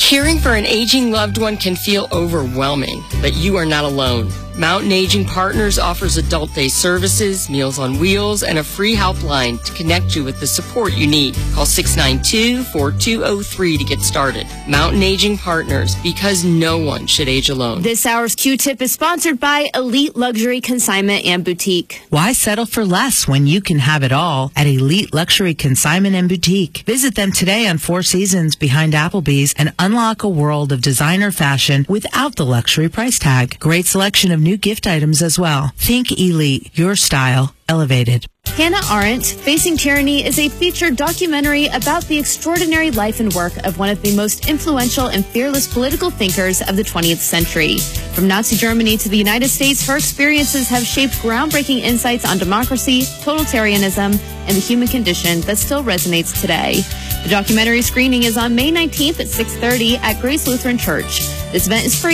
Caring for an aging loved one can feel overwhelming, but you are not alone. Mountain Aging Partners offers adult day services, Meals on Wheels, and a free helpline to connect you with the support you need. Call 692-4203 to get started. Mountain Aging Partners, because no one should age alone. This hour's Q-Tip is sponsored by Elite Luxury Consignment and Boutique. Why settle for less when you can have it all at Elite Luxury Consignment and Boutique? Visit them today on Four Seasons behind Applebee's and unlock a world of designer fashion without the luxury price tag. Great selection of new gift items as well. Think Elite, your style elevated. Hannah Arendt, Facing Tyranny, is a featured documentary about the extraordinary life and work of one of the most influential and fearless political thinkers of the 20th century. From Nazi Germany to the United States, her experiences have shaped groundbreaking insights on democracy, totalitarianism, and the human condition that still resonates today. The documentary screening is on May 19th at 6:30 at Grace Lutheran Church. This event is free.